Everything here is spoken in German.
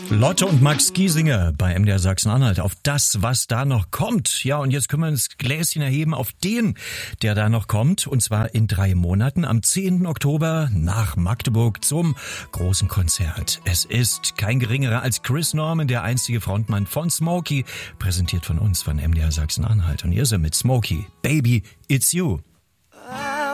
Lotte und Max Giesinger bei MDR Sachsen-Anhalt auf das, was da noch kommt. Ja, und jetzt können wir das Gläschen erheben auf den, der da noch kommt. Und zwar in 3 Monaten, am 10. Oktober nach Magdeburg zum großen Konzert. Es ist kein geringerer als Chris Norman, der einstige Frontmann von Smokey, präsentiert von uns, von MDR Sachsen-Anhalt. Und hier ist er mit Smokey. Baby, it's you.